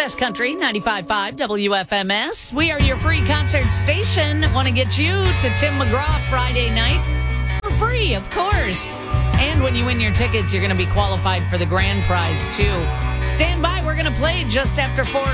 Best Country 95.5 WFMS. We are your free concert station. Want to get you to Tim McGraw Friday night for free, of course. And when you win your tickets, you're going to be qualified for the grand prize, too. Stand by. We're going to play just after 4